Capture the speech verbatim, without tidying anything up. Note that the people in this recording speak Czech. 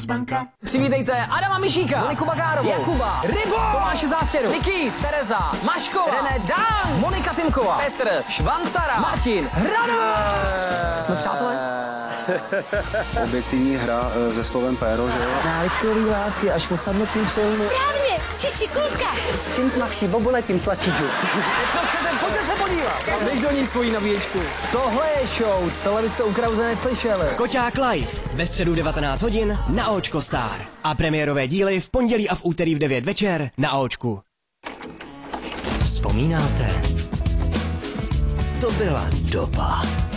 Komercbanka. Přivítejte Adama Mišíka, Moniku Bagárovou, Jakuba, Rybo, Tomáše Zástěru, Nikýř, Tereza, Maškova, René Dan, Monika Timková, Petr, Švancara, Martin, Hranu. Jsme přátelé? Objektivní hra se slovem péro, že jo? Návykový látky až po samotným přelomu. Správně, jsi šikulka. Čím tmavší bobule, tím sladší džus. Co chcete, pojďte se podívat. Dej do ní svoji nabíječku. Tohle je show, tohle byste u Krause neslyšeli. Koťák live ve středu devatenáct hodin na Aočko Star. A premiérové díly v pondělí a v úterý v devět večer na Aočku. Vzpomínáte? To byla doba.